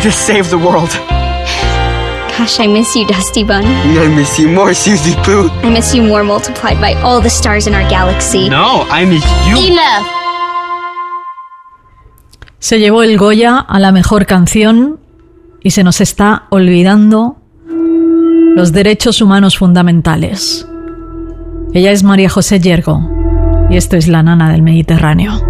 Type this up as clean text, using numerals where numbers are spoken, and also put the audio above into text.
just saved the world. Gosh, I miss you, Dusty Bun. I miss you more, Susie Pooh. I miss you more multiplied by all the stars in our galaxy. No, I miss you. Enough. Se llevó el Goya a la mejor canción y se nos está olvidando los derechos humanos fundamentales. Ella es María José Yergo y esto es La Nana del Mediterráneo.